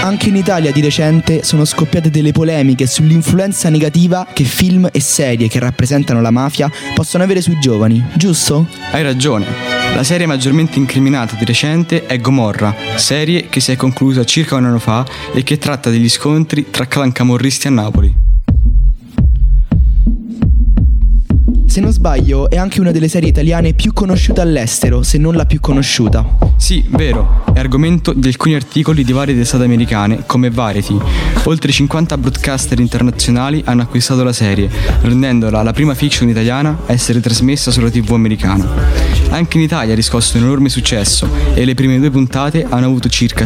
Anche in Italia di recente sono scoppiate delle polemiche sull'influenza negativa che film e serie che rappresentano la mafia possono avere sui giovani, giusto? Hai ragione. La serie maggiormente incriminata di recente è Gomorra, serie che si è conclusa circa un anno fa e che tratta degli scontri tra clan camorristi a Napoli. Se non sbaglio, è anche una delle serie italiane più conosciute all'estero, se non la più conosciuta. Sì, vero, è argomento di alcuni articoli di varie testate americane, come Variety. Oltre 50 broadcaster internazionali hanno acquistato la serie, rendendola la prima fiction italiana a essere trasmessa sulla TV americana. Anche in Italia ha riscosso un enorme successo e le prime 2 puntate hanno avuto circa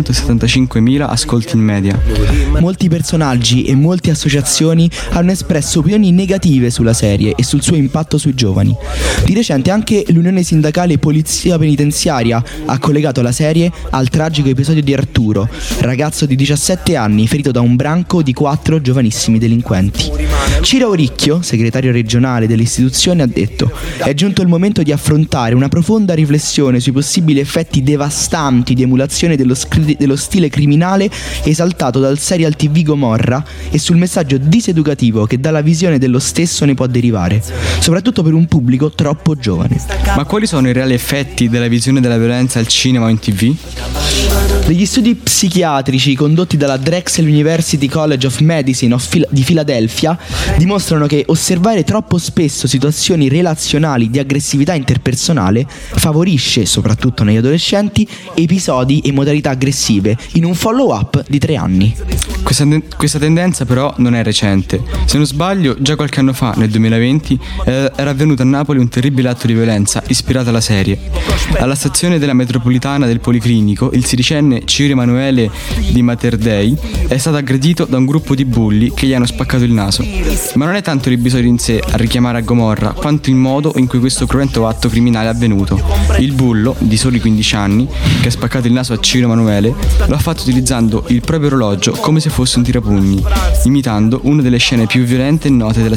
775.000 ascolti in media. Molti personaggi e molte associazioni hanno espresso opinioni negative sulla serie e sul suo impatto sui giovani. Di recente anche l'Unione Sindacale Polizia Penitenziaria ha collegato la serie al tragico episodio di Arturo, ragazzo di 17 anni ferito da un branco di 4 giovanissimi delinquenti. Ciro Auricchio, segretario regionale dell'istituzione, ha detto: è giunto il momento di affrontare una profonda riflessione sui possibili effetti devastanti di emulazione dello stile criminale esaltato dal serial TV Gomorra e sul messaggio diseducativo che dalla visione dello stesso ne può derivare, soprattutto per un pubblico troppo giovane. Ma quali sono i reali effetti della visione della violenza al cinema o in TV? Degli studi psichiatrici condotti dalla Drexel University College of Medicine di Filadelfia dimostrano che osservare troppo spesso situazioni relazionali di aggressività interpersonale favorisce, soprattutto negli adolescenti, episodi e modalità aggressive in un follow-up di 3 anni. Questa tendenza però non è recente. Se non sbaglio, già qualche anno fa, nel 2020, era avvenuto a Napoli un terribile atto di violenza ispirato alla serie. Alla stazione della metropolitana del Policlinico, il sedicenne Ciro Emanuele di Mater Dei è stato aggredito da un gruppo di bulli che gli hanno spaccato il naso. Ma non è tanto l'episodio in sé a richiamare a Gomorra, quanto il modo in cui questo cruento atto criminale è avvenuto. Il bullo, di soli 15 anni, che ha spaccato il naso a Ciro Emanuele, lo ha fatto utilizzando il proprio orologio come se fosse un tirapugni, imitando una delle scene più violente e note della